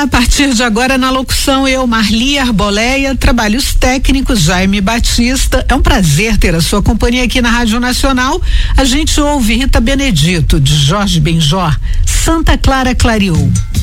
A partir de agora, na locução, eu, Marli Arboleia, trabalhos técnicos, Jaime Batista. É um prazer ter a sua companhia aqui na Rádio Nacional. A gente ouve Rita Benedito, de Jorge Benjor, Santa Clara Clareou.